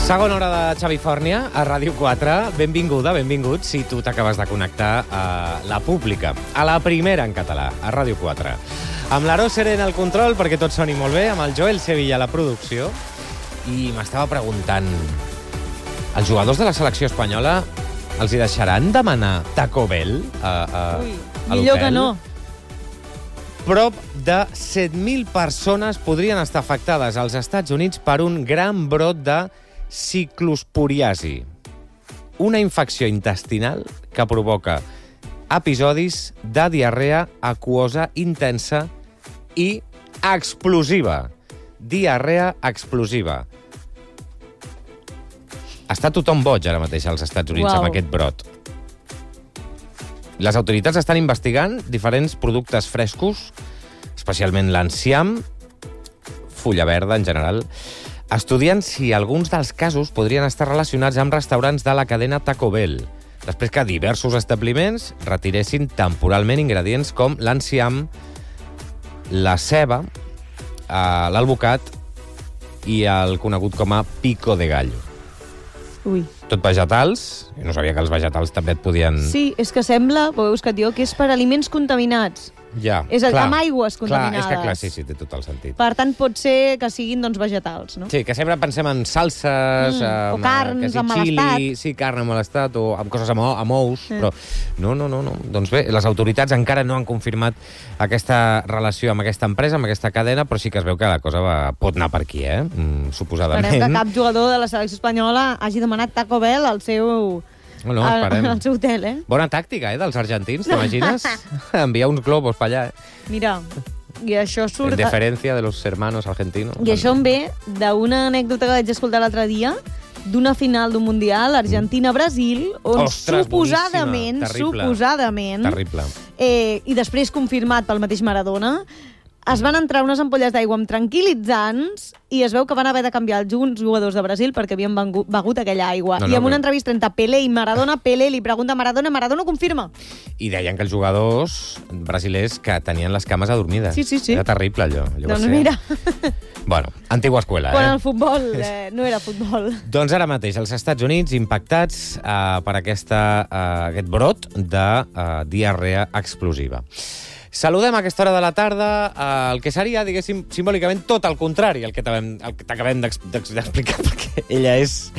Segona hora de Xavifòrnia, a Ràdio 4. Benvinguda, benvingut, si tu t'acabes de connectar a La Pública, a la primera en català, a Ràdio 4. Amb l'Aro Seré en el control, perquè tot soni molt bé, amb el Joel Sevilla a la producció, i m'estava preguntant, els jugadors de la selecció espanyola els hi deixaran demanar Taco Bell a millor que no. Prop de 7.000 persones podrien estar afectades als Estats Units per un gran brot de ciclosporiasi, una infecció intestinal que provoca episodis de diarrea aquosa intensa i explosiva. Diarrea explosiva. Està tothom boig ara mateix als Estats Units amb aquest brot. Les autoritats estan investigant diferents productes frescos, especialment l'enciam, fulla verda en general, estudiant si alguns dels casos podrien estar relacionats amb restaurants de la cadena Taco Bell, després que diversos establiments retiressin temporalment ingredients com l'enciam, la ceba, l'alvocat i el conegut com a pico de gallo. Ui. Tot vegetals. Jo no sabia que els vegetals també et podien... Sí, és que sembla, veus que et diu, que és per aliments contaminats. Ja, és el, amb aigües contaminades. Clar, és que sí, té tot el sentit. Per tant, pot ser que siguin doncs, vegetals, no? Sí, que sempre pensem en salses, o carns en mal estat. Sí, carn en mal estat, o amb coses amb ous, però no. Doncs bé, les autoritats encara no han confirmat aquesta relació amb aquesta empresa, amb aquesta cadena, però sí que es veu que la cosa pot anar per aquí, suposadament. Esperem que cap jugador de la selecció espanyola hagi demanat Taco Bell al seu... No, esperem. Al seu hotel, Bona tàctica, dels argentins, t'imagines? Enviar uns globos per allà, Mira, i això surt... En deferència de los hermanos argentinos. I això em ve d'una anècdota que vaig escoltar l'altre dia, d'una final d'un Mundial, Argentina-Brasil, on Ostres, suposadament... Terrible. I després confirmat pel mateix Maradona, es van entrar unes ampolles d'aigua amb tranquil·litzants i es veu que van haver de canviar els jugadors de Brasil perquè havien begut aquella aigua. I en una entrevista entre Pelé i Maradona, Pelé li pregunta a Maradona, Maradona confirma. I deien que els jugadors brasilers que tenien les cames adormides. Sí. Era terrible, allò. Doncs mira... Bueno, antigua escuela, Quan el futbol no era futbol. Doncs ara mateix, els Estats Units impactats per aquest brot de diarrea explosiva. Saludem a aquesta hora de la tarda el que seria, diguéssim, simbòlicament tot el contrari, el que t'acabem d'explicar, perquè ella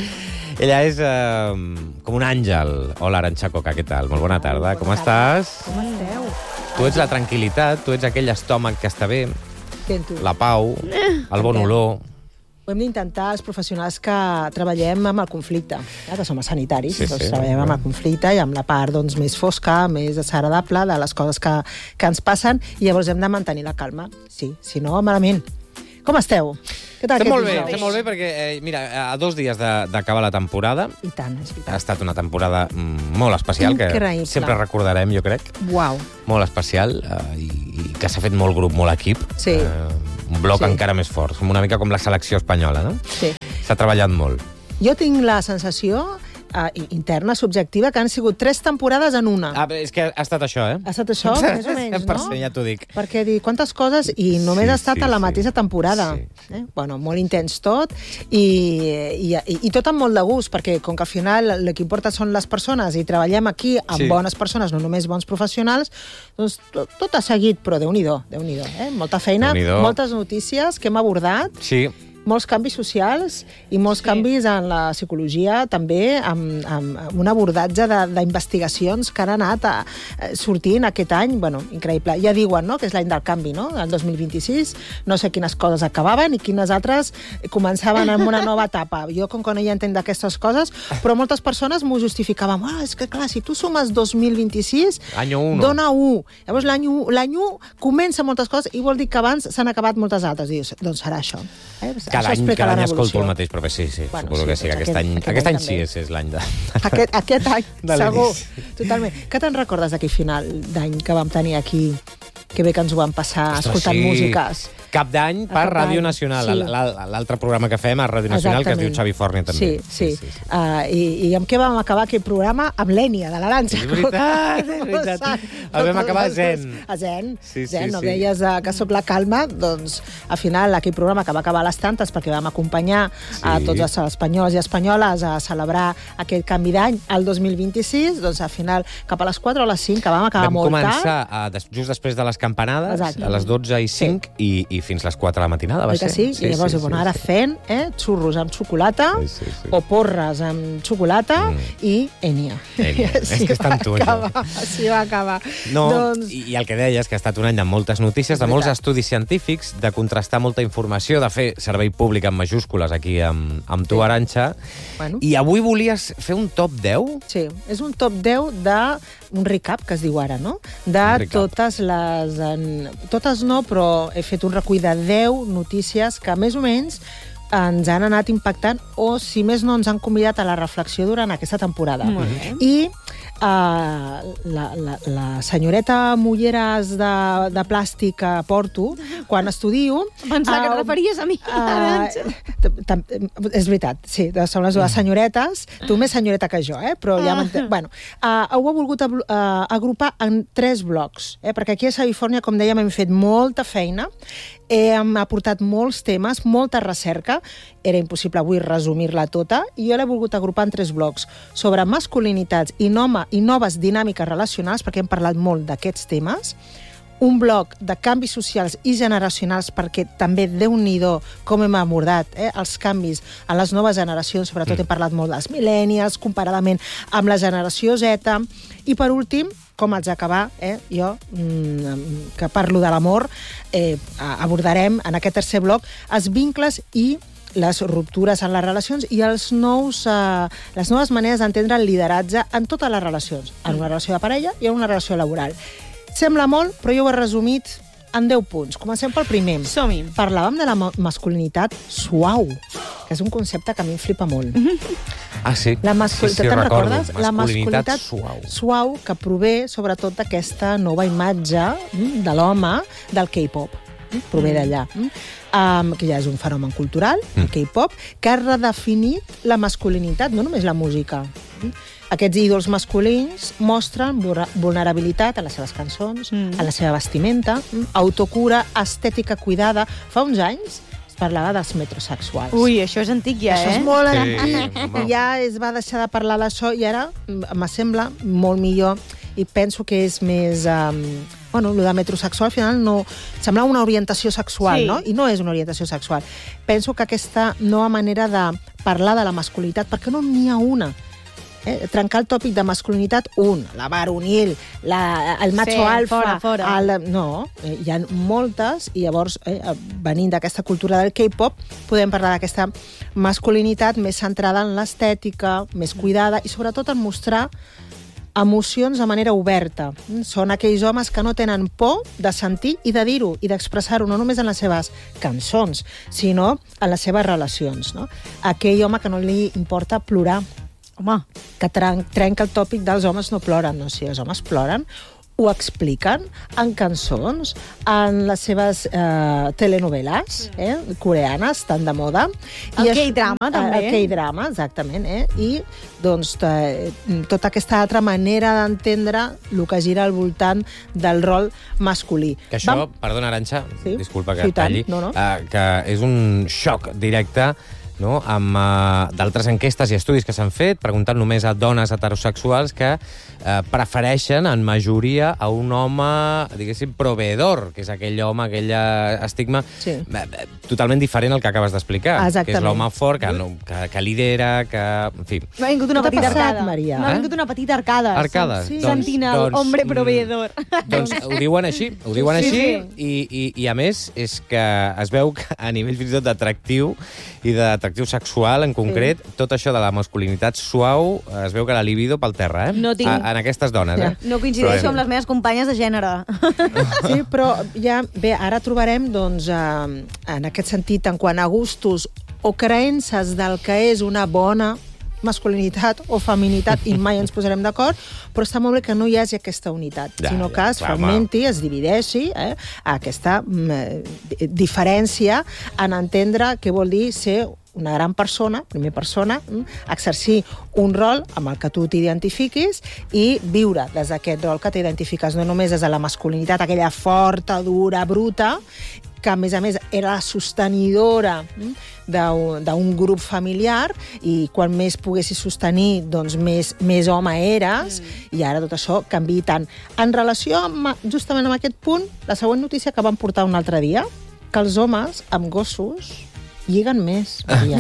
és com un àngel. Hola, Arantxa Coca, què tal? Molt bona tarda, com estàs? Com esteu? Tu ets la tranquil·litat, tu ets aquell estómac que està bé, la pau, el bon olor... Ho hem d'intentar els professionals que treballem amb el conflicte, que som sanitaris, treballem amb el conflicte i amb la part més fosca, més desagradable de les coses que ens passen, i llavors hem de mantenir la calma. Sí, si no, malament. Com esteu? Què tal? Estem molt bé perquè, mira, a 2 dies d'acabar la temporada... I tant, és veritat. Ha estat una temporada molt especial, increïble, que sempre recordarem, jo crec. Uau. Molt especial, i que s'ha fet molt grup, molt equip. Sí. Un bloc encara més fort, una mica com la selecció espanyola, no? Sí. S'ha treballat molt. Jo tinc la sensació interna, subjectiva, que han sigut 3 temporades en una. És que ha estat això, Ha estat això, més o menys, no? Ja t'ho dic. Perquè quantes coses, i només ha estat a la mateixa temporada. Sí. Bueno, molt intens tot, i tot amb molt de gust, perquè com que al final el que importa són les persones, i treballem aquí amb bones persones, no només bons professionals, doncs tot ha seguit, però Déu-n'hi-do, molta feina, moltes notícies que hem abordat. Sí. Molts canvis socials i molts canvis en la psicologia, també amb un abordatge d'investigacions que han anat sortint aquest any. Bueno, increïble. Ja diuen, no?, que és l'any del canvi, no?, el 2026. No sé quines coses acabaven i quines altres començaven amb una nova etapa. Jo, com que no hi entenc d'aquestes coses, però moltes persones m'ho justificaven. És que, clar, si tu sumes 2026, dona 1. Llavors, l'any 1 comença moltes coses i vol dir que abans s'han acabat moltes altres. Dius, doncs serà això. Cada any escolto el mateix, però sí, suposo que sí. Aquest any sí és l'any de... Aquest any, segur, totalment. Què te'n recordes d'aquell final d'any que vam tenir aquí? Que bé que ens ho vam passar escoltant músiques. Cap d'any per Ràdio Nacional. Sí. L'altre programa que fem a Ràdio Nacional, que es diu Xavi Fornia, també. Sí. I amb què vam acabar aquell programa? Amb l'Ènia, de l'Arantxa. És veritat. El vam acabar a Zen. A Zen. Sí. No deies que sóc la Calma, doncs al final aquell programa que va acabar a les tantes perquè vam acompanyar a tots els espanyols i espanyoles a celebrar aquest canvi d'any al 2026, doncs al final cap a les 4 o a les 5, que vam acabar molt tard. Vam començar just després de les campanades, a les 12 i 5, i fins les 4 de la matinada, va ser. Sí. I llavors, ara fent xurros amb xocolata o porres amb xocolata i Enya. És que està amb tu, això. Així va acabar. No, i el que deies, que ha estat un any de moltes notícies, de molts estudis científics, de contrastar molta informació, de fer servei públic en majúscules aquí amb tu, Arantxa. I avui volies fer un top 10? Sí, és un top 10 un recap, que es diu ara, no? De totes les... Totes no, però he fet un recull de 10 notícies que més o menys ens han anat impactant o, si més no, ens han convidat a la reflexió durant aquesta temporada. I la senyoreta Mulleres de plàstic que porto, quan estudio... Pensava que et referies a mi. És veritat, sí, som les dues senyoretes. Tu més senyoreta que jo, però ja m'entenc. Bueno, ho he volgut agrupar en 3 blocs, perquè aquí a Xavi Fornia, com dèiem, hem fet molta feina, hem aportat molts temes, molta recerca, era impossible avui resumir-la tota, i jo l'he volgut agrupar en 3 blocs, sobre masculinitats i noves dinàmiques relacionals, perquè hem parlat molt d'aquests temes, un bloc de canvis socials i generacionals, perquè també, Déu-n'hi-do, com hem abordat els canvis a les noves generacions, sobretot hem parlat molt dels millennials, comparadament amb la generació Z, i per últim, com haig d'acabar, jo, que parlo de l'amor, abordarem en aquest tercer bloc els vincles i les ruptures en les relacions i les noves maneres d'entendre el lideratge en totes les relacions, en una relació de parella i en una relació laboral. Sembla molt, però jo ho he resumit en 10 punts. Comencem pel primer. Som-hi. Parlàvem de la masculinitat suau, que és un concepte que a mi em flipa molt. Ah, sí? La masculinitat, te'n recordes? La masculinitat suau, que prové sobretot d'aquesta nova imatge de l'home del K-pop. Prové d'allà. Que ja és un fenomen cultural, el K-pop, que ha redefinit la masculinitat, no només la música. Aquests ídols masculins mostren vulnerabilitat en les seves cançons, en la seva vestimenta, autocura, estètica cuidada. Fa uns anys es parlava dels metrosexuals. Ui, això és antic ja, Això és molt antic. I ja es va deixar de parlar d'això i ara m'assembla molt millor i penso que és més... el de metrosexual al final no... Sembla una orientació sexual, no? I no és una orientació sexual. Penso que aquesta nova manera de parlar de la masculinitat, perquè no n'hi ha una, trencar el tòpic de masculinitat, la varonil, el macho alfa... Fora. No, hi ha moltes, i llavors, venint d'aquesta cultura del K-pop, podem parlar d'aquesta masculinitat més centrada en l'estètica, més cuidada, i sobretot en mostrar emocions de manera oberta. Són aquells homes que no tenen por de sentir i de dir-ho, i d'expressar-ho, no només en les seves cançons, sinó en les seves relacions. No? Aquell home que no li importa plorar, que trenca el tòpic dels homes no ploren. No, si els homes ploren, ho expliquen en cançons, en les seves telenovel·les coreanes, tan de moda. El K-drama, també. El K-drama, exactament. I doncs tota aquesta altra manera d'entendre el que gira al voltant del rol masculí. Que això, perdona, Arantxa, disculpa que et talli, que és un xoc directe amb d'altres enquestes i estudis que s'han fet, preguntant només a dones heterosexuals que prefereixen en majoria a un home, diguéssim, proveedor, que és aquell home, aquell estigma totalment diferent al que acabes d'explicar. Que és l'home fort, que lidera, que... En fi. M'ha vingut una petita arcada. Maria? M'ha vingut una petita arcada. Arcada? Sentint el hombre proveedor. Doncs ho diuen així, i a més és que es veu que a nivell fins i tot d'atractiu i d'atractiu sexual, en concret, tot això de la masculinitat suau, es veu que la libido pel terra, No tinc... En aquestes dones, No coincideixo amb les meves companyes de gènere. Sí, però ja, bé, ara trobarem, doncs, en aquest sentit, en quant a gustos o creences del que és una bona masculinitat o feminitat i mai ens posarem d'acord, però està molt bé que no hi hagi aquesta unitat, sinó que es fragmenti, es divideixi aquesta diferència en entendre què vol dir ser una gran persona, primera persona, exercir un rol amb el que tu t'identifiquis i viure des d'aquest rol que t'identifiques, no només des de la masculinitat, aquella forta, dura, bruta, que a més era la sostenidora d'un grup familiar i quan més poguessis sostenir, doncs més home eres, i ara tot això canvia tant. En relació justament amb aquest punt, la següent notícia que vam portar un altre dia, que els homes amb gossos lliguen més, Maria.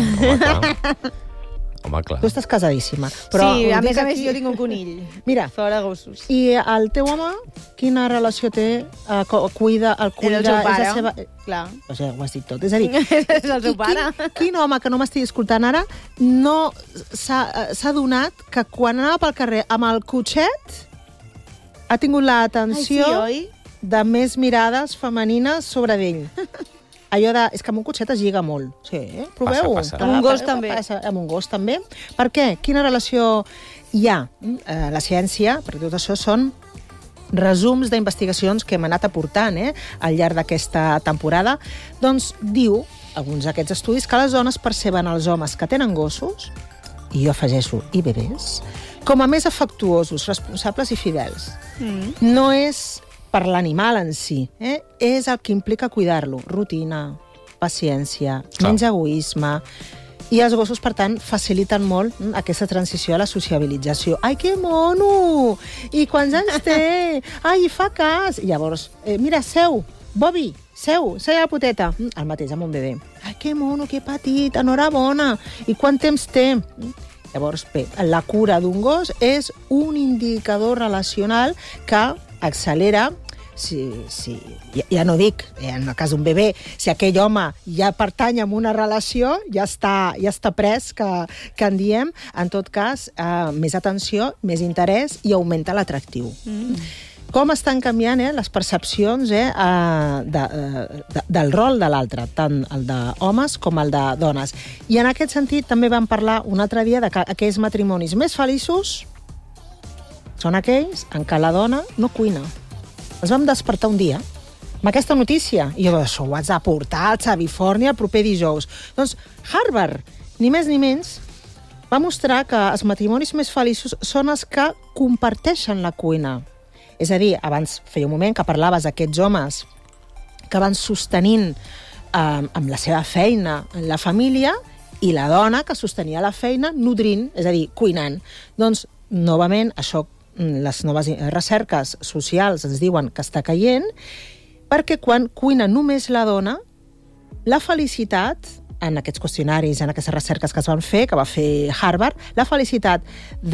Home, clar. Tu estàs casadíssima. Però sí, a més jo tinc un conill. Mira. Fora gossos. I el teu home, quina relació té? Cuida... És el seu pare. Clar. O sigui, ho has dit tot. És a dir, és el seu pare. Quin home que no m'estigui escoltant ara no s'ha adonat que quan anava pel carrer amb el cotxet ha tingut l'atenció de més mirades femenines sobre d'ell. Allò de... És que amb un cotxet es lliga molt. Sí, proveu-ho. Passa. Amb un gos també. Amb un gos també. Per què? Quina relació hi ha? La ciència, perquè tot això són resums d'investigacions que hem anat aportant al llarg d'aquesta temporada. Doncs diu, alguns d'aquests estudis, que les dones perceben els homes que tenen gossos, i jo afegeixo, i bebès, com a més afectuosos, responsables i fidels. No és per l'animal en si, és el que implica cuidar-lo. Rutina, paciència, menys egoisme. I els gossos, per tant, faciliten molt aquesta transició a la sociabilització. Ai, que mono! I quants anys té? Ai, fa cas! I llavors, mira, seu, Bobby, seu a la poteta. El mateix amb un bebè. Ai, que mono, que petit, enhorabona! I quant temps té? Llavors, bé, la cura d'un gos és un indicador relacional que accelera, ja no dic, en el cas d'un bebè, si aquell home ja pertany a una relació, ja està pres, que en diem, en tot cas, més atenció, més interès i augmenta l'atractiu. Com estan canviant les percepcions del rol de l'altre, tant el d'homes com el de dones. I en aquest sentit també vam parlar un altre dia de que aquells matrimonis més feliços són aquells en què la dona no cuina. Ens vam despertar un dia amb aquesta notícia. I jo, això ho haig de portar al Xaviforni el proper dijous. Doncs Harvard, ni més ni menys, va mostrar que els matrimonis més feliços són els que comparteixen la cuina. És a dir, abans feia un moment que parlaves d'aquests homes que van sostenint amb la seva feina en la família i la dona que sostenia la feina nodrint, és a dir, cuinant. Doncs, novament, això les noves recerques socials ens diuen que està caient, perquè quan cuina només la dona, la felicitat, en aquests qüestionaris, en aquestes recerques que es van fer, que va fer Harvard, la felicitat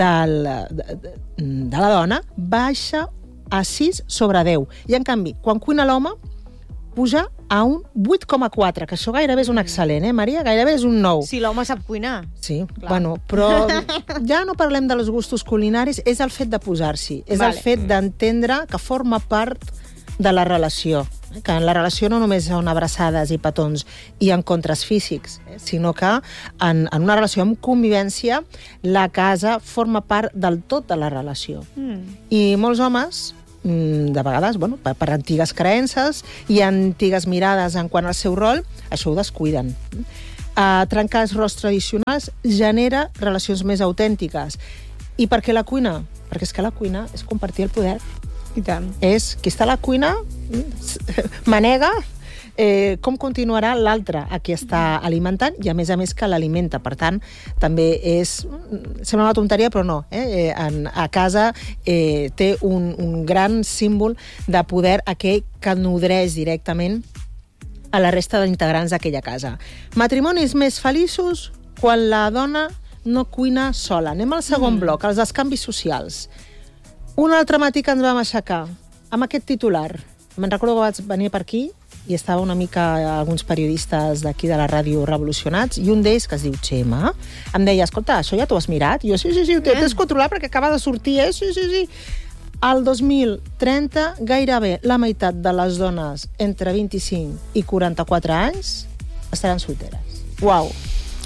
de la dona baixa a 6 sobre 10. I, en canvi, quan cuina l'home, puja a un 8,4, que això gairebé és un excel·lent, Maria? Gairebé és un 9. Si l'home sap cuinar. Sí, bueno, però ja no parlem dels gustos culinaris, és el fet de posar-s'hi, és el fet d'entendre que forma part de la relació, que en la relació no només són abraçades i petons i encontres físics, sinó que en una relació amb convivència la casa forma part del tot de la relació. I molts homes, de vegades, per antigues creences i antigues mirades en quant al seu rol, això ho descuiden. Trencar els rols tradicionals genera relacions més autèntiques. I per què la cuina? Perquè és que la cuina és compartir el poder. I tant. És qui està a la cuina, manega com continuarà l'altre a qui està alimentant i, a més que l'alimenta. Per tant, també sembla una tonteria, però no. A casa té un gran símbol de poder aquell que nodreix directament a la resta d'integrants d'aquella casa. Matrimonis més feliços quan la dona no cuina sola. Anem al segon bloc, als escanvis socials. Un altre matí que ens vam aixecar amb aquest titular. Me'n recordo que vaig venir per aquí i estava una mica alguns periodistes d'aquí de la ràdio revolucionats, i un d'ells, que es diu Xema, em deia, escolta, això ja t'ho has mirat? I jo, sí, ho tens controlat perquè acaba de sortir, Sí. Al 2030, gairebé la meitat de les dones entre 25 i 44 anys estaran solteres. Uau!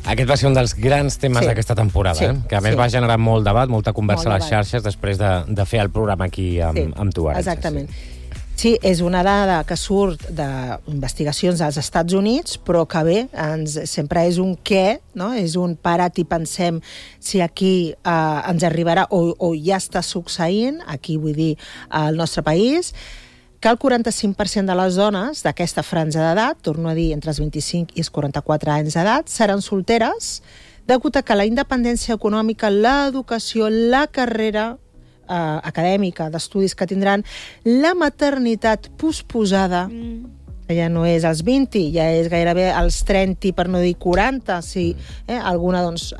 Aquest va ser un dels grans temes d'aquesta temporada, que a més va generar molt debat, molta conversa a les xarxes després de fer el programa aquí amb tu, Arantxa. Exactament. Sí, és una dada que surt d'investigacions als Estats Units, però que bé, sempre és un què, no? És un parat i pensem si aquí ens arribarà o ja està succeint, aquí vull dir al nostre país, que el 45% de les dones d'aquesta franja d'edat, torno a dir entre els 25 i els 44 anys d'edat, seran solteres degut a que la independència econòmica, l'educació, la carrera acadèmica, d'estudis que tindran, la maternitat posposada, ja no és als 20, ja és gairebé als 30, per no dir 40, si alguna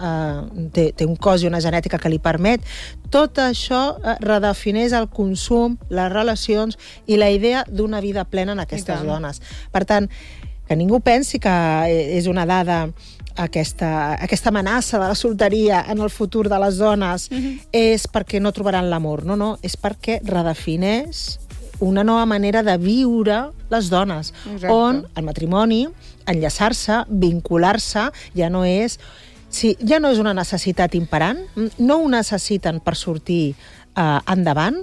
té un cos i una genètica que li permet. Tot això redefineix el consum, les relacions i la idea d'una vida plena en aquestes dones. Per tant, que ningú pensi que és una dada aquesta amenaça de la solteria en el futur de les dones és perquè no trobaran l'amor. No, és perquè redefineix una nova manera de viure les dones, on el matrimoni, enllaçar-se, vincular-se, ja no és una necessitat imperant, no ho necessiten per sortir endavant,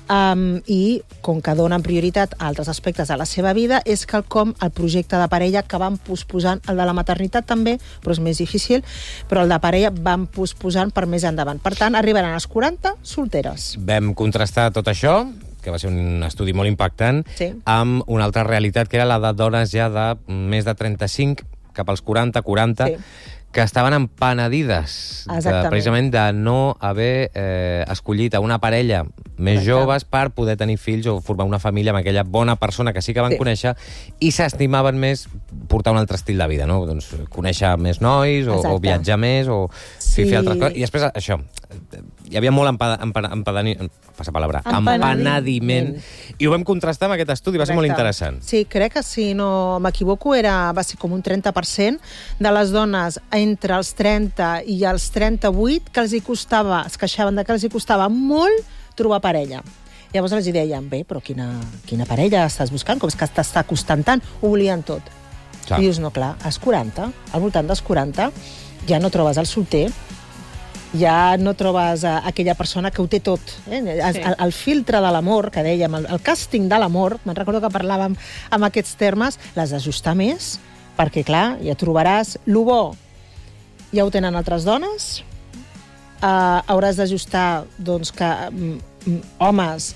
i com que donen prioritat a altres aspectes de la seva vida, és quelcom el projecte de parella que van posposant, el de la maternitat també, però és més difícil, però el de parella van posposant per més endavant. Per tant, arribaran als 40 solteres. Vam contrastar tot això, que va ser un estudi molt impactant, amb una altra realitat, que era la de dones ja de més de 35 cap als 40, que estaven empenedides precisament de no haver escollit a una parella més joves per poder tenir fills o formar una família amb aquella bona persona que sí que van conèixer, i s'estimaven més portar un altre estil de vida, no? Doncs conèixer més nois, o viatjar més, o fer altres coses. I després, això, hi havia molt empenediment, i ho vam contrastar amb aquest estudi, va ser molt interessant. Sí, crec que, si no m'equivoco, va ser com un 30% de les dones entre els 30 i els 38 que es queixaven de que els costava molt trobar parella. Llavors els deien, bé, però quina parella estàs buscant? Com és que t'està costant tant? Ho volien tot. I dius, no, clar, als 40, al voltant dels 40, ja no trobes el solter, ja no trobes aquella persona que ho té tot. El filtre de l'amor, que dèiem, el càsting de l'amor, me'n recordo que parlàvem amb aquests termes, l'has d'ajustar més, perquè, clar, ja trobaràs lo bo. Ja ho tenen altres dones, hauràs d'ajustar que homes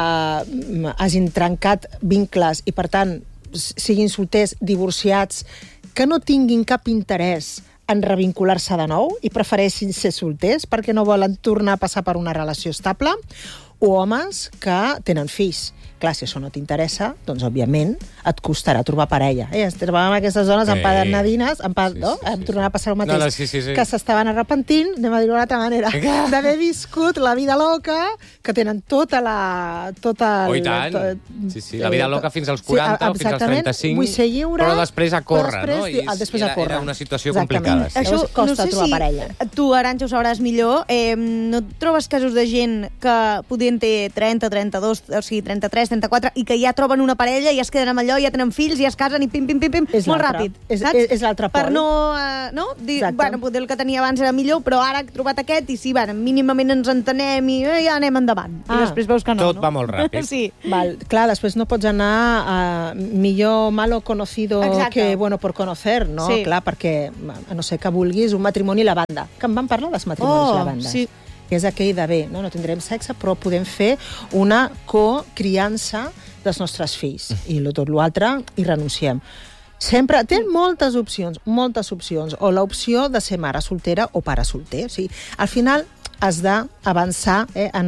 hagin trencat vincles i, per tant, siguin solters, divorciats, que no tinguin cap interès en revincular-se de nou i prefereixin ser solters perquè no volen tornar a passar per una relació estable, o homes que tenen fills. Clar, si això no t'interessa, doncs, òbviament, et costarà trobar parella. Ens trobàvem aquestes dones empadernadines, em tornarà a passar el mateix, que s'estaven arrepentint, anem a dir-ho d'una altra manera, d'haver viscut la vida loca, que tenen tota la... Oh, i tant! La vida loca fins als 40 o fins als 35, vull ser lliure, però després a córrer, no? Després a córrer. Era una situació complicada. Això costa trobar parella. Tu, Arantxa, ho sabràs millor. No et trobes casos de gent que podien ter 30, 32, o sigui, 33, 34, i que ja troben una parella i es queden amb allò, ja tenen fills, ja es casen i pim, pim, pim, pim, molt ràpid. És l'altre pol. Per no dir, bueno, potser el que tenia abans era millor, però ara he trobat aquest i sí, bueno, mínimament ens entenem i ja anem endavant. I després veus que no. Tot va molt ràpid. Sí. Clar, després no pots anar a millor malo conocido que bueno por conocer, no? Clar, perquè, a no ser que vulguis un matrimoni lavanda, que en van parlar dels matrimonis lavandes. Sí. Que és aquell de bé, no tindrem sexe, però podem fer una co-criança dels nostres fills. I tot l'altre hi renunciem. Sempre tenen moltes opcions, o l'opció de ser mare soltera o pare solter. O sigui, al final has d'avançar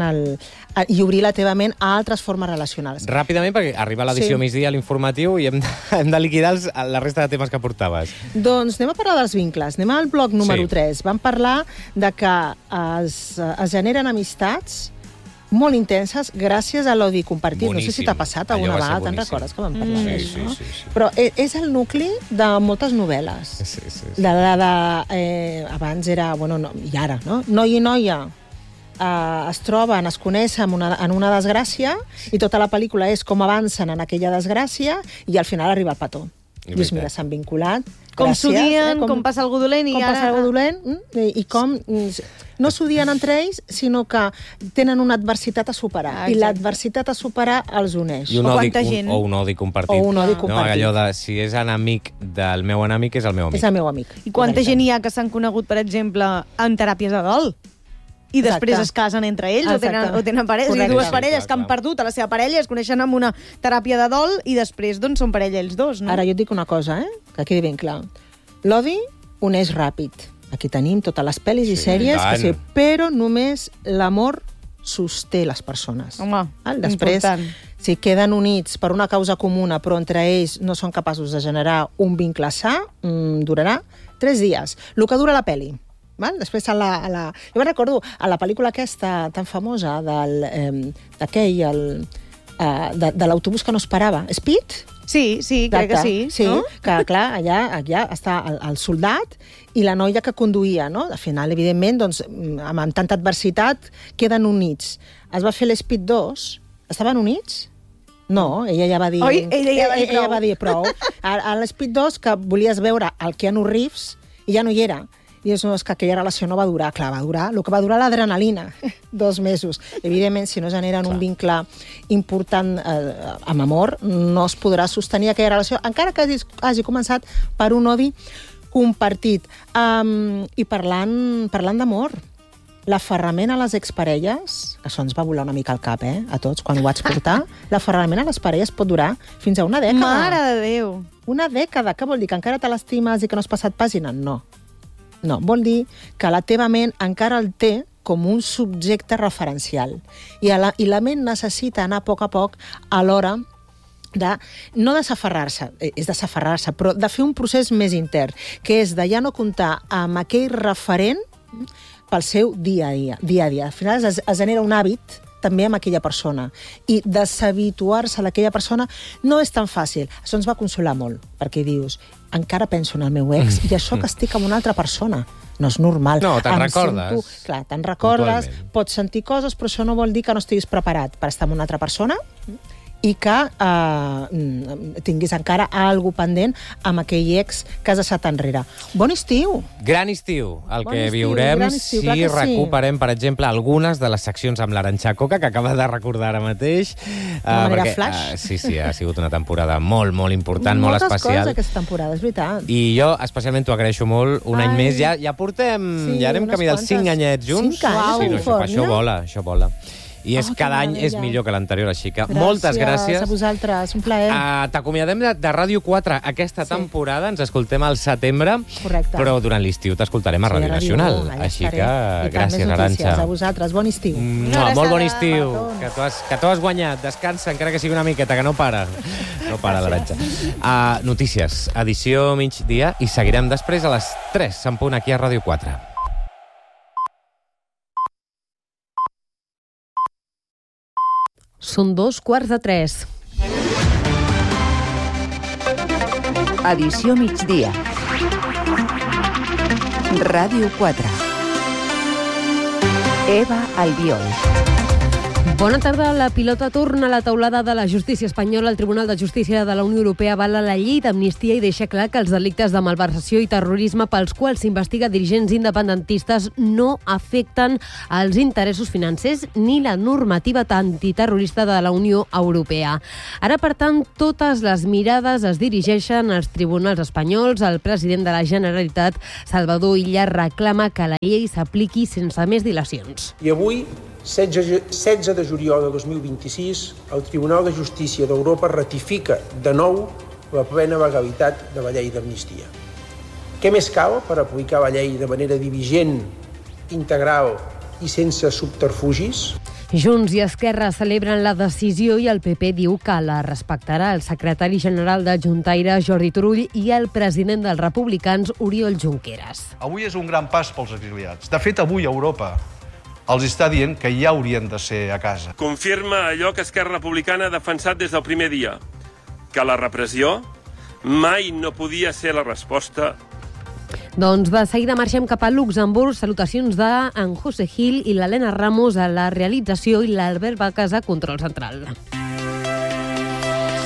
i obrir la teva ment a altres formes relacionals. Ràpidament, perquè arriba l'edició migdia a l'informatiu i hem de liquidar la resta de temes que portaves. Doncs anem a parlar dels vincles. Anem al bloc número 3. Vam parlar de que es generen amistats molt intenses gràcies a l'odi compartit. Boníssim. No sé si t'ha passat alguna vegada, te'n recordes que vam parlar d'això? Sí. Però és el nucli de moltes novel·les. Sí. Abans era, i ara, no? Noi i noia es troben, es coneixen en una desgràcia i tota la pel·lícula és com avancen en aquella desgràcia i al final arriba el petó. Dius, mira, s'han vinculat. Com gràcies, s'odien, com passa algú dolent i com ara... passa algú dolent, i com no s'odien entre ells, sinó que tenen una adversitat a superar. I l'adversitat a superar els uneix. I un odi compartit. O un odi compartit. No, allò de, si és enemic del meu enemic, és el meu amic. És el meu amic. I quanta gent hi ha que s'han conegut, per exemple, en teràpies de dol? I després es casen entre ells o tenen parelles. I dues parelles que han perdut a la seva parella es coneixen amb una teràpia de dol i després doncs, són parella ells dos. No? Ara jo et dic una cosa, que quedi ben clar. L'odi uneix ràpid. Aquí tenim totes les pel·lis i sèries, però només l'amor sosté les persones. Home, després, important. Si queden units per una causa comuna, però entre ells no són capaços de generar un vincle sa, durarà 3 dies. El que dura la pel·li. Val? Després jo me'n recordo a la pel·lícula aquesta tan famosa d'aquell de l'autobús que no es parava. Speed? Sí, crec que sí. Sí, no? Que clar, allà està el soldat i la noia que conduïa, no? Al final, evidentment, doncs, amb tanta adversitat, queden units. Es va fer l'Speed 2. Estaven units? No, ella ja va dir... Oi? Ella va dir prou. A l'Speed 2, que volies veure el Keanu Reeves, i ja no hi era. I és que aquella relació no va durar. Clar, va durar el que va durar l'adrenalina, 2 mesos. Evidentment, si no generen un vincle important amb amor, no es podrà sostenir aquella relació, encara que hagi començat per un odi compartit. I parlant d'amor, l'aferrament a les exparelles, això ens va volar una mica al cap, a tots, quan ho vaig portar, l'aferrament a les parelles pot durar fins a una dècada. Mare de Déu! Una dècada, què vol dir? Que encara te l'estimes i que no has passat pàgina? No, vol dir que la teva ment encara el té com un subjecte referencial. I la ment necessita anar a poc a l'hora de no desaferrar-se, és desaferrar-se, però de fer un procés més intern, que és de ja no comptar amb aquell referent pel seu dia a dia. Al final es genera un hàbit també amb aquella persona. I deshabituar-se d'aquella persona no és tan fàcil. Això ens va consolar molt, perquè dius, encara penso en el meu ex i això que estic amb una altra persona. No és normal. No, te'n recordes. Clar, te'n recordes, pots sentir coses, però això no vol dir que no estiguis preparat per estar amb una altra persona i que tinguis encara alguna pendent amb aquell ex que has deixat enrere. Bon estiu! Gran estiu, el que viurem si recuperem, per exemple, algunes de les seccions amb l'Arantxa Coca, que acaba de recordar ara mateix. De manera flash. Sí, ha sigut una temporada molt, molt important, molt especial. Moltes coses aquesta temporada, és veritat. I jo especialment t'ho agraeixo molt, un any més. Ja portem, ja anem camí dels 5 anyets junts. 5 anys? Això vola. I cada any és millor que l'anterior, així que moltes gràcies. A vosaltres, un plaer. T'acomiadem de Ràdio 4 aquesta temporada, ens escoltem al setembre, però durant l'estiu t'escoltarem a Ràdio Nacional. Així que gràcies, Arantxa. A vosaltres, bon estiu. Molt bon estiu, que t'ho has guanyat. Descansa, encara que sigui una miqueta, que no para. No para l'Arantxa. Notícies, edició migdia, i seguirem després a les 3 en punt aquí a Ràdio 4. Són 2:15. Edició migdia. Ràdio 4. Eva Albiol. Bona tarda. La pilota torna a la taulada de la justícia espanyola. El Tribunal de Justícia de la Unió Europea avala la llei d'amnistia i deixa clar que els delictes de malversació i terrorisme pels quals s'investiga dirigents independentistes no afecten els interessos financers ni la normativa antiterrorista de la Unió Europea. Ara, per tant, totes les mirades es dirigeixen als tribunals espanyols. El president de la Generalitat, Salvador Illa, reclama que la llei s'apliqui sense més dilacions. I avui, 16 de juliol de 2026, el Tribunal de Justícia d'Europa ratifica de nou la plena legalitat de la llei d'amnistia. Què més cal per aplicar la llei de manera diligent, integral i sense subterfugis? Junts i Esquerra celebren la decisió i el PP diu que la respectarà. El secretari general de Juntaire, Jordi Turull, i el president dels republicans, Oriol Junqueras. Avui és un gran pas pels exiliats. De fet, avui Europa els està dient que ja haurien de ser a casa. Confirma allò que Esquerra Republicana ha defensat des del primer dia, que la repressió mai no podia ser la resposta. Doncs de seguida marxem cap a Luxemburg. Salutacions d'en José Gil i l'Helena Ramos a la realització i l'Albert Baques a control central.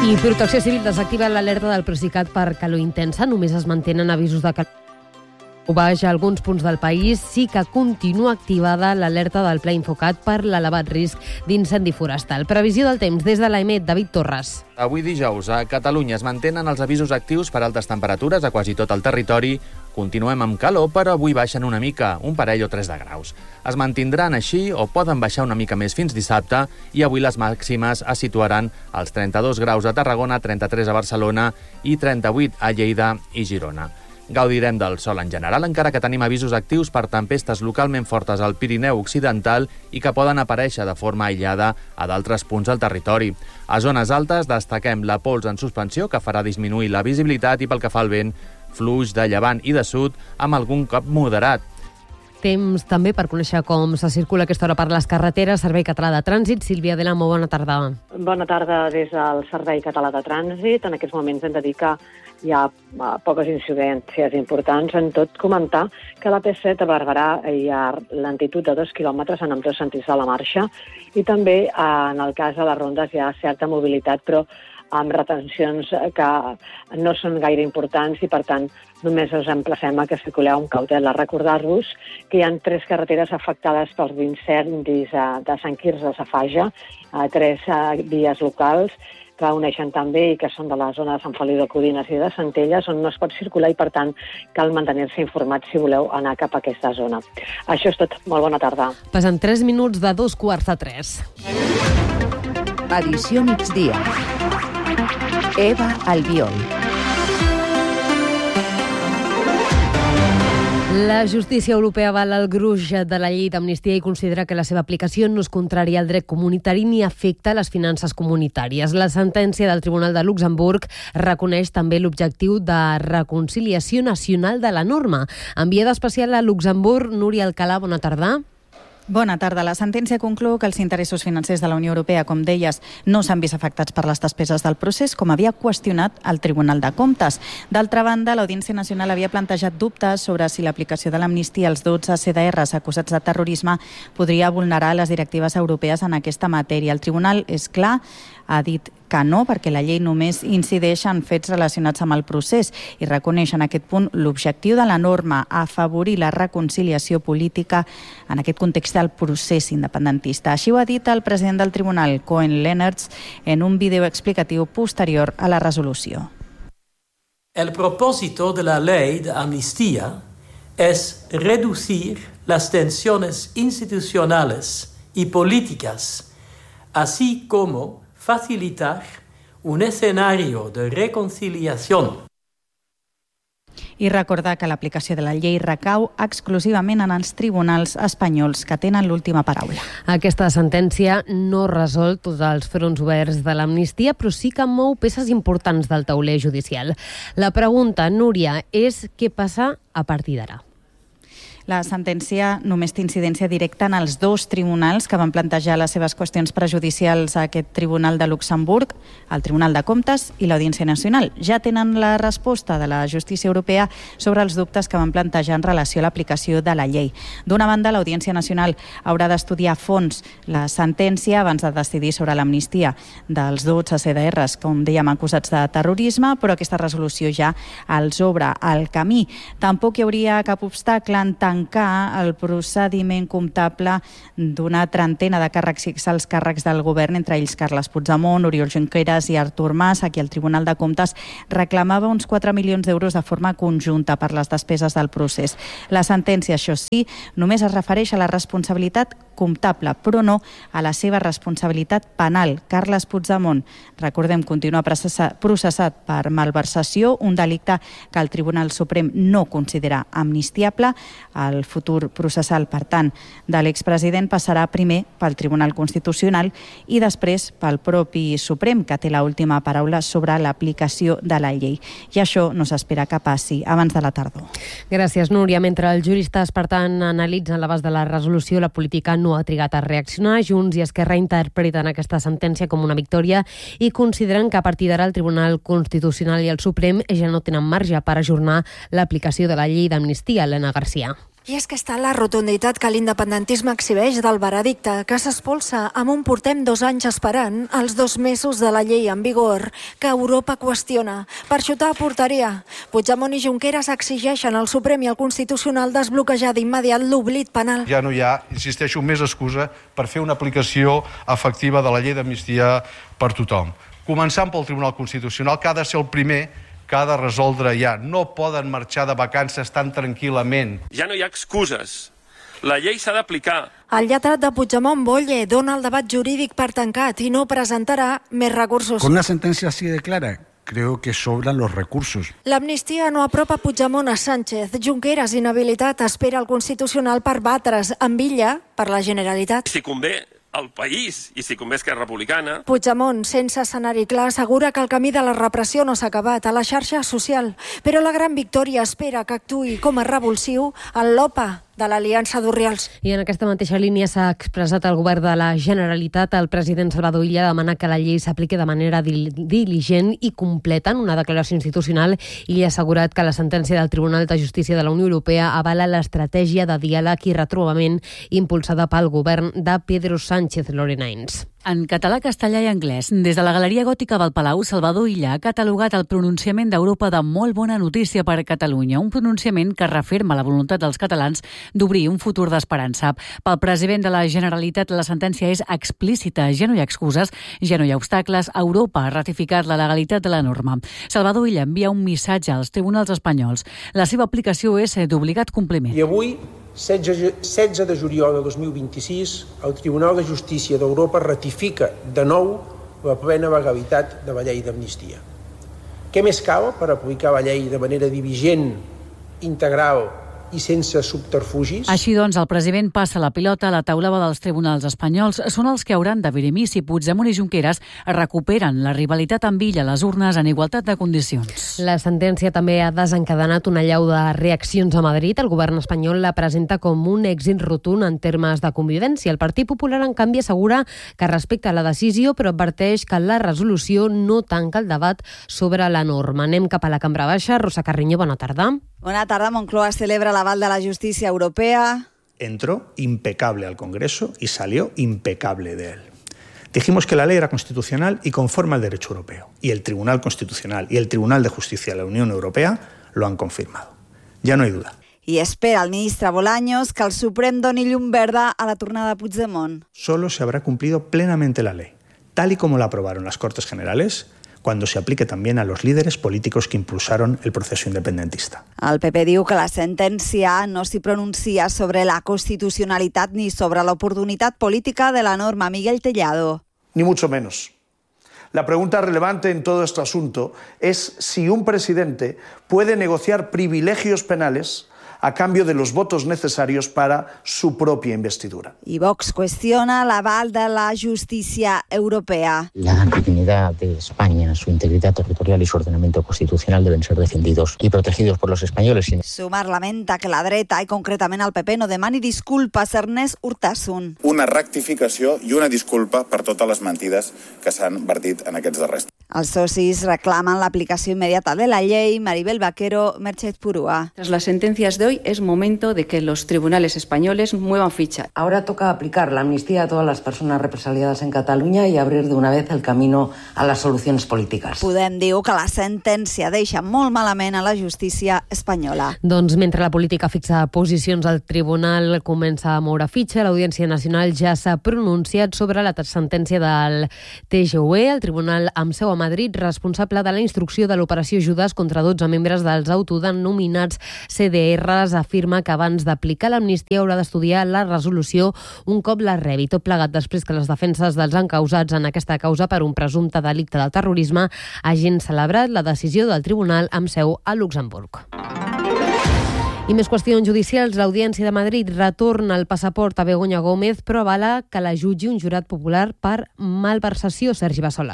I Protecció Civil desactiva l'alerta del Procicat per calor intensa. Només es mantenen avisos de calor baix a alguns punts del país. Sí que continua activada l'alerta del Pla Infocat per l'elevat risc d'incendi forestal. Previsió del temps des de l'AEMET, David Torres. Avui dijous a Catalunya es mantenen els avisos actius per altes temperatures a quasi tot el territori. Continuem amb calor, però avui baixen una mica, un parell o 3 de graus. Es mantindran així o poden baixar una mica més fins dissabte i avui les màximes es situaran als 32 graus a Tarragona, 33 a Barcelona i 38 a Lleida i Girona. Gaudirem del sol en general, encara que tenim avisos actius per tempestes localment fortes al Pirineu Occidental i que poden aparèixer de forma aïllada a d'altres punts del territori. A zones altes destaquem la pols en suspensió, que farà disminuir la visibilitat, i pel que fa al vent, fluix de llevant i de sud, amb algun cop moderat. Temps també per conèixer com se circula aquesta hora per les carreteres. Servei Català de Trànsit. Sílvia Adela, molt bona tarda. Bona tarda des del Servei Català de Trànsit. En aquests moments hem de dir que hi ha poques incidències importants. En tot, comentar que la P7 a Barberà hi ha lentitud de 2 quilòmetres en ambdós sentits de la marxa i també en el cas de les rondes hi ha certa mobilitat, però amb retencions que no són gaire importants i, per tant, només us emplacem a que circuleu amb cautela. Recordar-vos que hi ha 3 carreteres afectades pels incendis de Sant Quirze de Safaja, 3 vies locals que uneixen també i que són de la zona de Sant Feliu de Codines i de Centelles, on no es pot circular i, per tant, cal mantenir-se informat si voleu anar cap a aquesta zona. Això és tot. Molt bona tarda. Passen 3 minuts de 2:45. Edició migdia. Eva Albiol. La justícia europea avala el gruix de la llei d'amnistia i considera que la seva aplicació no és contrària al dret comunitari ni afecta les finances comunitàries. La sentència del Tribunal de Luxemburg reconeix també l'objectiu de reconciliació nacional de la norma. Enviada especial a Luxemburg, Núria Alcalà, bona tarda. Bona tarda. La sentència conclou que els interessos financers de la Unió Europea, com deies, no s'han vist afectats per les despeses del procés, com havia qüestionat el Tribunal de Comptes. D'altra banda, l'Audiència Nacional havia plantejat dubtes sobre si l'aplicació de l'amnistia als 12 CDRs acusats de terrorisme podria vulnerar les directives europees en aquesta matèria. El Tribunal, és clar, ha dit que no, perquè la llei només incideix en fets relacionats amb el procés i reconeix en aquest punt l'objectiu de la norma, afavorir la reconciliació política en aquest context del procés independentista. Així ho ha dit el president del Tribunal, Koen Lenaerts, en un vídeo explicatiu posterior a la resolució. El propósito de la ley de amnistía es reducir las tensiones institucionales y políticas, así como facilitar un escenario de reconciliación. I recordar que l'aplicació de la llei recau exclusivament en els tribunals espanyols, que tenen l'última paraula. Aquesta sentència no resol tots els fronts oberts de l'amnistia, però sí que mou peces importants del tauler judicial. La pregunta, Núria, és què passa a partir d'ara? La sentència només té incidència directa en els 2 tribunals que van plantejar les seves qüestions prejudicials a aquest Tribunal de Luxemburg, el Tribunal de Comptes i l'Audiència Nacional. Ja tenen la resposta de la justícia europea sobre els dubtes que van plantejar en relació a l'aplicació de la llei. D'una banda, l'Audiència Nacional haurà d'estudiar a fons la sentència abans de decidir sobre l'amnistia dels 12 CDRs, com dèiem, acusats de terrorisme, però aquesta resolució ja els obre el camí. Tampoc hi hauria cap obstacle en tancar el procediment comptable d'una trentena de càrrecs i els càrrecs del govern, entre ells Carles Puigdemont, Oriol Junqueras i Artur Mas, a qui el Tribunal de Comptes reclamava uns 4 milions d'euros de forma conjunta per les despeses del procés. La sentència, això sí, només es refereix a la responsabilitat comptable, però no a la seva responsabilitat penal. Carles Puigdemont, recordem, continua processat per malversació, un delicte que el Tribunal Suprem no considera amnistiable. El futur processal, per tant, de l'expresident passarà primer pel Tribunal Constitucional i després pel propi Suprem, que té l'última paraula sobre l'aplicació de la llei. I això no s'espera que passi abans de la tardor. Gràcies, Núria. Mentre els juristes, per tant, analitzen l'abast de la resolució, la política no ha trigat a reaccionar. Junts i Esquerra interpreten aquesta sentència com una victòria i consideren que a partir d'ara el Tribunal Constitucional i el Suprem ja no tenen marge per ajornar l'aplicació de la llei d'amnistia. Elena Garcia. I és que està la rotunditat que l'independentisme exhibeix del veredicte, que s'espolsa amb un portem 2 anys esperant els 2 mesos de la llei en vigor, que Europa qüestiona. Per xutar a porteria, Puigdemont i Junqueras exigeixen al Suprem i al Constitucional desbloquejar d'immediat l'oblit penal. Ja no hi ha, insisteixo, més excusa per fer una aplicació efectiva de la llei d'amnistia per tothom. Començant pel Tribunal Constitucional, que ha de ser el primer que ha de resoldre ja. No poden marxar de vacances tan tranquil·lament. Ja no hi ha excuses. La llei s'ha d'aplicar. El lletrat de Puigdemont, Boye, dona el debat jurídic per tancat i no presentarà més recursos. Con una sentencia así de clara, creo que sobran los recursos. L'amnistia no apropa Puigdemont a Sánchez. Junqueras, inhabilitat, espera el Constitucional per batre's amb Illa per la Generalitat. Si convé al país i si convé Esquerra Republicana. Puigdemont, sense escenari clar, assegura que el camí de la repressió no s'ha acabat a la xarxa social, però la gran victòria espera que actuï com a revulsiu en l'OPA de l'Aliança d'Orriols. I en aquesta mateixa línia s'ha expressat el govern de la Generalitat. El president Salvador Illa demana que la llei s'apliqui de manera diligent i completa en una declaració institucional i ha assegurat que la sentència del Tribunal de Justícia de la Unió Europea avala l'estratègia de diàleg i retrobament impulsada pel govern de Pedro Sánchez Llorens. En català, castellà i anglès, des de la Galeria Gòtica del Palau, Salvador Illa ha catalogat el pronunciament d'Europa de molt bona notícia per a Catalunya, un pronunciament que referma la voluntat dels catalans d'obrir un futur d'esperança. Pel president de la Generalitat, la sentència és explícita, ja no hi ha excuses, ja no hi ha obstacles, Europa ha ratificat la legalitat de la norma. Salvador Illa envia un missatge als tribunals espanyols. La seva aplicació és d'obligat compliment. I avui, 16 de juliol de 2026, el Tribunal de Justícia d'Europa ratifica de nou la plena legalitat de la llei d'amnistia. Què més cal per aplicar la llei de manera diligent, integral i sense subterfugis? Així doncs, el president passa la pilota a la taulada dels tribunals espanyols. Són els que hauran de dirimir si Puigdemont i Junqueras recuperen la rivalitat amb Illa a les urnes en igualtat de condicions. La sentència també ha desencadenat una allau de reaccions a Madrid. El govern espanyol la presenta com un èxit rotund en termes de convivència. El Partit Popular, en canvi, assegura que respecta la decisió, però adverteix que la resolució no tanca el debat sobre la norma. Anem cap a la Cambra Baixa. Rosa Carriño, bona tarda. Bona tarda. Moncloa celebra l'aval de la justícia europea. Entró impecable al Congreso y salió impecable de él. Dijimos que la ley era constitucional y conforme al derecho europeo. Y el Tribunal Constitucional y el Tribunal de Justicia de la Unión Europea lo han confirmado. Ya no hay duda. I espera el ministre Bolaños que el Suprem doni llum verda a la tornada de Puigdemont. Solo se habrá cumplido plenamente la ley, tal y como la aprobaron las Cortes Generales, cuando se aplique también a los líderes políticos que impulsaron el proceso independentista. El PP diu que la sentència no s'hi pronuncia sobre la constitucionalitat ni sobre l'oportunitat política de la norma. Miguel Tellado. Ni mucho menos. La pregunta relevante en todo este asunto es si un presidente puede negociar privilegios penales a cambio de los votos necesarios para su propia investidura. Y Vox cuestiona l'aval de la justícia europea. La dignidad de España, su integridad territorial y su ordenamiento constitucional deben ser defendidos y protegidos por los españoles. Sumar lamenta que la dreta, i concretament el PP, no demani disculpes. Ernest Urtasun. Una rectificació i una disculpa per totes les mentides que s'han vertit en aquests darrers. Els socis reclamen l'aplicació immediata de la llei. Maribel Vaquero, Merchet Purúa. Tras las sentencias de hoy, es momento de que los tribunales españoles muevan ficha. Ahora toca aplicar la amnistía a todas las personas represaliadas en Cataluña y abrir de una vez el camino a las soluciones políticas. Podem dir que la sentència deixa molt malament a la justícia espanyola. Doncs mentre la política fixa posicions, el tribunal comença a moure fitxa. L'Audiència Nacional ja s'ha pronunciat sobre la sentència del TGV. El tribunal amb seu a Madrid, responsable de la instrucció de l'operació Judes contra 12 membres dels autodenominats CDRs, afirma que abans d'aplicar l'amnistia haurà d'estudiar la resolució un cop la rebi. Tot plegat després que les defenses dels encausats en aquesta causa per un presumpte delicte de terrorisme hagin celebrat la decisió del tribunal amb seu a Luxemburg. I més qüestions judicials. L'Audiència de Madrid retorna el passaport a Begoña Gómez, però avala que la jutgi un jurat popular per malversació. Sergi Bassoles.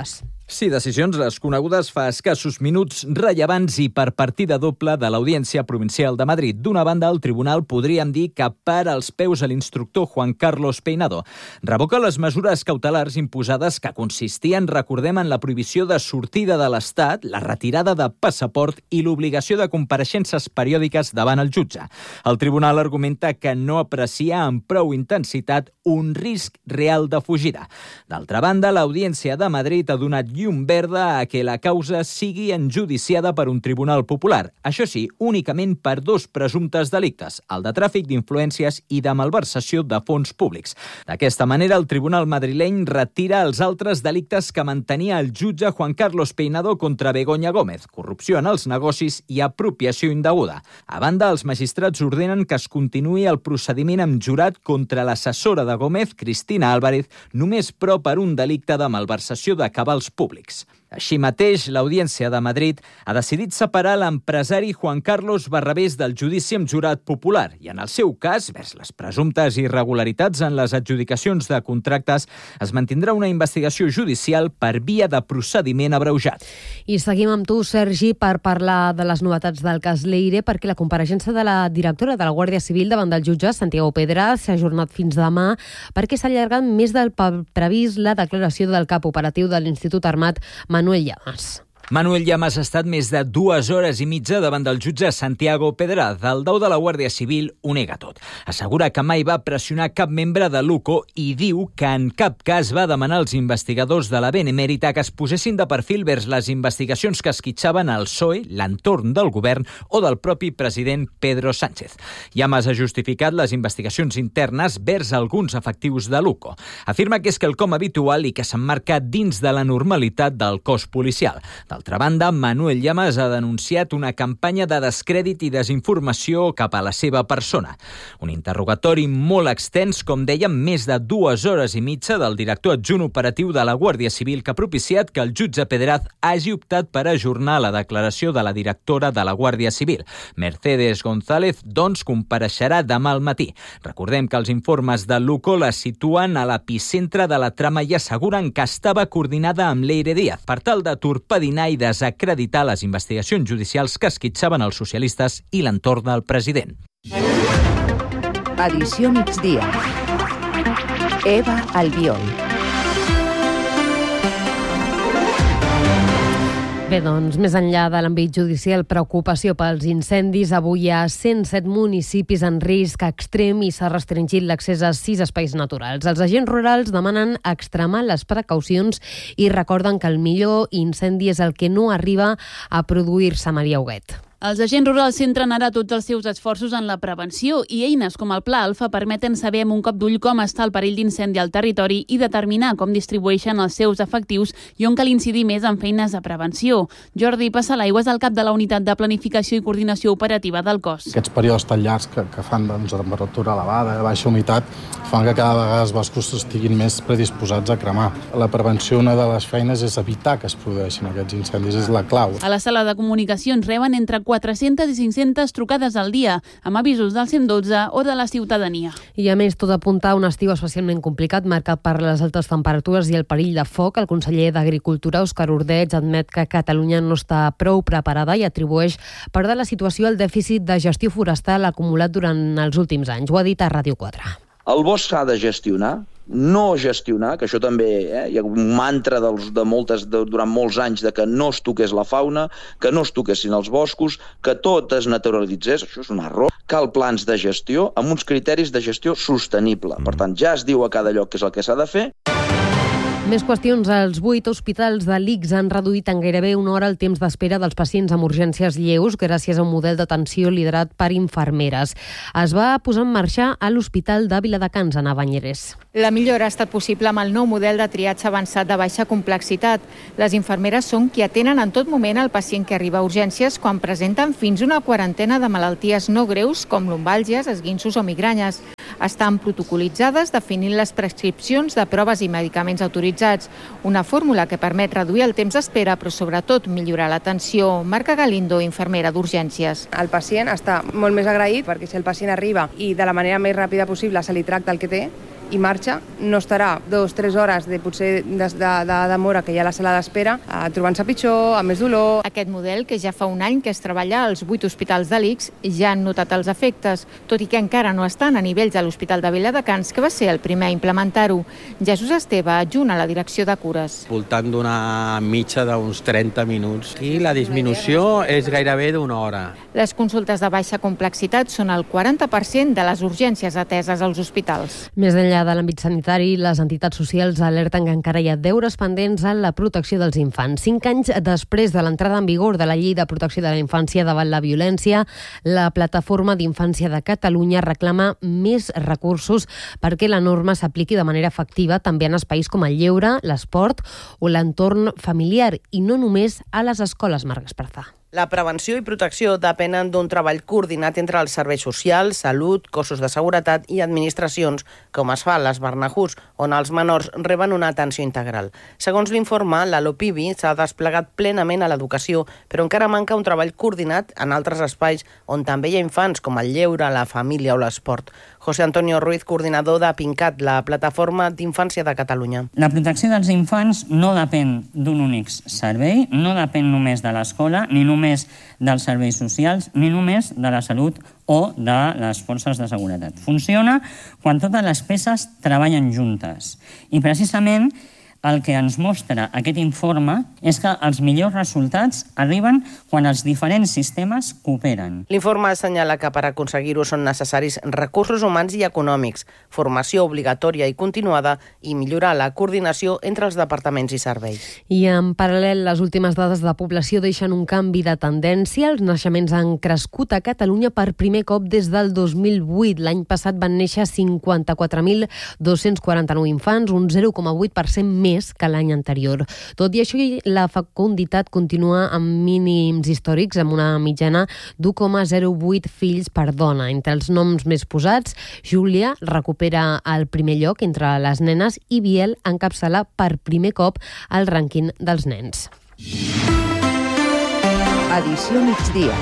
Sí, decisions les conegudes fa escassos minuts, rellevants i per partida doble de l'Audiència Provincial de Madrid. D'una banda, el tribunal podríem dir que para els peus a l'instructor Juan Carlos Peinado. Revoca les mesures cautelars imposades que consistien, recordem, en la prohibició de sortida de l'Estat, la retirada de passaport i l'obligació de compareixences periòdiques davant el jutge. El tribunal argumenta que no aprecia amb prou intensitat un risc real de fugida. D'altra banda, l'Audiència de Madrid ha donat llum verda a que la causa sigui enjudiciada per un tribunal popular. Això sí, únicament per 2 presumptes delictes, el de tràfic d'influències i de malversació de fons públics. D'aquesta manera, el tribunal madrileny retira els altres delictes que mantenia el jutge Juan Carlos Peinado contra Begoña Gómez, corrupció en els negocis i apropiació indeguda. A banda, els magistrats ordenen que es continuï el procediment amb jurat contra l'assessora de Gómez, Cristina Álvarez, només però per un delicte de malversació de cabals públics. Així mateix, l'Audiència de Madrid ha decidit separar l'empresari Juan Carlos Barrabés del judici amb jurat popular i, en el seu cas, vers les presumptes irregularitats en les adjudicacions de contractes, es mantindrà una investigació judicial per via de procediment abreujat. I seguim amb tu, Sergi, per parlar de les novetats del cas Leire, perquè la compareixença de la directora de la Guàrdia Civil davant del jutge, Santiago Pedraz, s'ha ajornat fins demà perquè s'ha allargat més del previst la declaració del cap operatiu de l'Institut Armat, Manuel Llamas. Manuel Llamas ha estat més de 2 hores i mitja davant del jutge Santiago Pedraz. El deu de la Guàrdia Civil ho nega tot. Assegura que mai va pressionar cap membre de l'UCO i diu que en cap cas va demanar als investigadors de la Benemèrita que es posessin de perfil vers les investigacions que esquitxaven el PSOE, l'entorn del govern o del propi president Pedro Sánchez. Llamas ha justificat les investigacions internes vers alguns efectius de l'UCO. Afirma que és quelcom habitual i que s'emmarca dins de la normalitat del cos policial. D'altra banda, Manuel Llamas ha denunciat una campanya de descrèdit i desinformació cap a la seva persona. Un interrogatori molt extens, com dèiem, més de 2 hores i mitja del director adjunt operatiu de la Guàrdia Civil que ha propiciat que el jutge Pedraz hagi optat per ajornar la declaració de la directora de la Guàrdia Civil. Mercedes González, doncs, compareixerà demà al matí. Recordem que els informes de l'UCO la situen a l'epicentre de la trama i asseguren que estava coordinada amb Leire Díaz per tal de torpedinar i desacreditar les investigacions judicials que esquitxaven els socialistes i l'entorn del president. Edició migdia. Eva Albiol. Bé, doncs, més enllà de l'àmbit judicial, preocupació pels incendis. Avui hi ha 107 municipis en risc extrem i s'ha restringit l'accés a 6 espais naturals. Els agents rurals demanen extremar les precaucions i recorden que el millor incendi és el que no arriba a produir-se. Maria Huguet. Els agents rurals centren ara tots els seus esforços en la prevenció i eines com el Pla Alfa permeten saber amb un cop d'ull com està el perill d'incendi al territori i determinar com distribueixen els seus efectius i on cal incidir més en feines de prevenció. Jordi Passalaigua és el cap de la Unitat de Planificació i Coordinació Operativa del cos. Aquests períodes tan llargs que fan temperatura elevada, baixa humitat, fan que cada vegada els boscos estiguin més predisposats a cremar. La prevenció, una de les feines, és evitar que es produeixin aquests incendis, és la clau. A la sala de comunicacions reben entre 400 i 500 trucades al dia, amb avisos del 112 o de la ciutadania. I a més, tot apunta a un estiu especialment complicat, marcat per les altes temperatures i el perill de foc. El conseller d'Agricultura, Òscar Ordeig, admet que Catalunya no està prou preparada i atribueix part de la situació al dèficit de gestió forestal acumulat durant els últims anys. Ho ha dit a Ràdio 4. El bosc s'ha de gestionar, no gestionar, que això també hi ha un mantra durant molts anys de que no es toqués la fauna, que no es toquessin els boscos, que tot es naturalitzés, això és un error. Cal plans de gestió amb uns criteris de gestió sostenible. Per tant, ja es diu a cada lloc què és el que s'ha de fer. Més qüestions. Els 8 hospitals de l'ICS han reduït en gairebé 1 hora el temps d'espera dels pacients amb urgències lleus gràcies a un model d'atenció liderat per infermeres. Es va posar en marxa a l'Hospital de Viladecans, a Banyeres. La millora ha estat possible amb el nou model de triatge avançat de baixa complexitat. Les infermeres són qui atenen en tot moment el pacient que arriba a urgències quan presenten fins una quarantena de malalties no greus com lumbàlgies, esguinços o migranyes. Estan protocolitzades definint les prescripcions de proves i medicaments autoritzats. Una fórmula que permet reduir el temps d'espera, però sobretot millorar l'atenció. Marca Galindo, infermera d'urgències. El pacient està molt més agraït perquè si el pacient arriba i de la manera més ràpida possible se li tracta el que té, i marxa. No estarà 2-3 hores potser de demora que hi ha a la sala d'espera, trobant-se pitjor, amb més dolor. Aquest model, que ja fa un any que es treballa als 8 hospitals de l'ICS, ja han notat els efectes, tot i que encara no estan a nivells de l'Hospital de Viladecans, que va ser el primer a implementar-ho. Jesús Esteve, adjunt a la direcció de cures. Voltant d'una mitja d'uns 30 minuts. I la disminució és gairebé d'una hora. Les consultes de baixa complexitat són el 40% de les urgències ateses als hospitals. Més enllà de l'àmbit sanitari, les entitats socials alerten que encara hi ha deures pendents en la protecció dels infants. 5 anys després de l'entrada en vigor de la Llei de Protecció de la Infància davant la violència, la Plataforma d'Infància de Catalunya reclama més recursos perquè la norma s'apliqui de manera efectiva també en espais com el lleure, l'esport o l'entorn familiar i no només a les escoles, Marc Esparza. La prevenció i protecció depenen d'un treball coordinat entre els serveis socials, salut, cossos de seguretat i administracions, com es fa a les Barnahus, on els menors reben una atenció integral. Segons l'informe, la LOPIBI s'ha desplegat plenament a l'educació, però encara manca un treball coordinat en altres espais on també hi ha infants, com el lleure, la família o l'esport. José Antonio Ruiz, coordinador de PINCAT, la Plataforma d'Infància de Catalunya. La protecció dels infants no depèn d'un únic servei, no depèn només de l'escola, ni només dels serveis socials, ni només de la salut o de les forces de seguretat. Funciona quan totes les peces treballen juntes. I precisament el que ens mostra aquest informe és que els millors resultats arriben quan els diferents sistemes cooperen. L'informe assenyala que per aconseguir-ho són necessaris recursos humans i econòmics, formació obligatòria i continuada i millorar la coordinació entre els departaments i serveis. I en paral·lel, les últimes dades de població deixen un canvi de tendència. Els naixements han crescut a Catalunya per primer cop des del 2008. L'any passat van néixer 54.249 infants, un 0,8% més que l'any anterior. Tot i això, la fecunditat continua amb mínims històrics, amb una mitjana d'1,08 fills per dona. Entre els noms més posats, Júlia recupera el primer lloc entre les nenes i Biel encapçala per primer cop el rànquing dels nens. Edició migdia.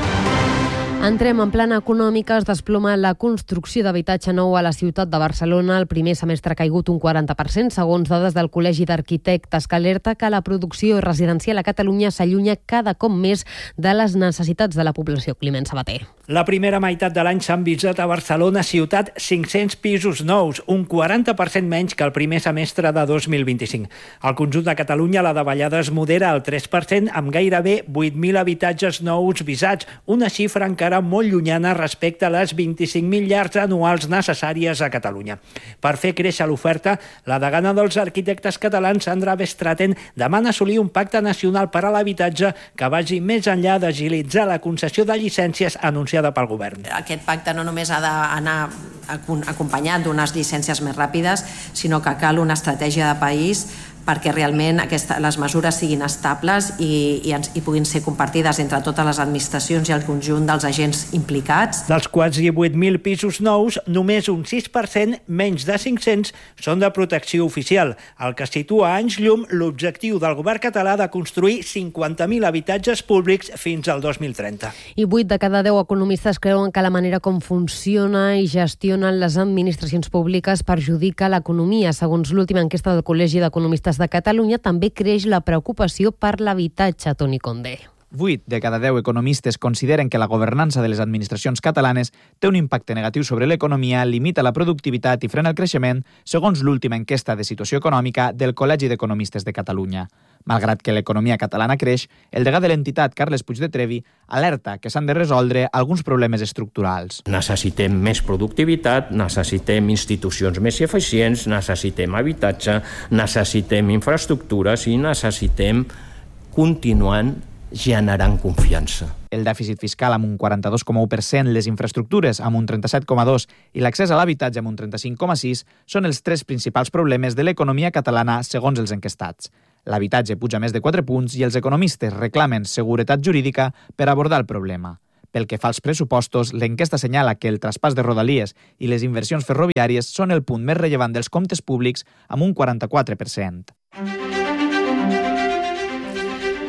Entrem en plana econòmica. Es desploma la construcció d'habitatge nou a la ciutat de Barcelona. El primer semestre ha caigut un 40%, segons dades del Col·legi d'Arquitectes, que alerta que la producció residencial a Catalunya s'allunya cada cop més de les necessitats de la població. Climent Sabater. La primera meitat de l'any s'han visat a Barcelona ciutat 500 pisos nous, un 40% menys que el primer semestre de 2025. Al conjunt de Catalunya la davallada es modera al 3%, amb gairebé 8.000 habitatges nous visats, una xifra encara molt llunyana respecte a les 25.000 llars anuals necessàries a Catalunya. Per fer créixer l'oferta, la degana dels arquitectes catalans, Sandra Bestraten, demana assolir un pacte nacional per a l'habitatge que vagi més enllà d'agilitzar la concessió de llicències anunciada pel govern. Aquest pacte no només ha d'anar acompanyat d'unes llicències més ràpides, sinó que cal una estratègia de país perquè realment les mesures siguin estables i puguin ser compartides entre totes les administracions i el conjunt dels agents implicats. Dels quasi 8.000 pisos nous, només un 6%, menys de 500, són de protecció oficial, el que situa a anys llum l'objectiu del govern català de construir 50.000 habitatges públics fins al 2030. I 8 de cada 10 economistes creuen que la manera com funciona i gestionen les administracions públiques perjudica l'economia. Segons l'última enquesta del Col·legi d'Economistes de Catalunya, també creix la preocupació per l'habitatge, Toni Condé. 8 de cada 10 economistes consideren que la governança de les administracions catalanes té un impacte negatiu sobre l'economia, limita la productivitat i frena el creixement, segons l'última enquesta de situació econòmica del Col·legi d'Economistes de Catalunya. Malgrat que l'economia catalana creix, el degà de l'entitat, Carles Puig de Trevi, alerta que s'han de resoldre alguns problemes estructurals. Necessitem més productivitat, necessitem institucions més eficients, necessitem habitatge, necessitem infraestructures i necessitem continuar generant confiança. El dèficit fiscal amb un 42,1%, les infraestructures amb un 37,2% i l'accés a l'habitatge amb un 35,6% són els 3 principals problemes de l'economia catalana segons els enquestats. L'habitatge puja més de 4 punts i els economistes reclamen seguretat jurídica per abordar el problema. Pel que fa als pressupostos, l'enquesta assenyala que el traspàs de Rodalies i les inversions ferroviàries són el punt més rellevant dels comptes públics amb un 44%.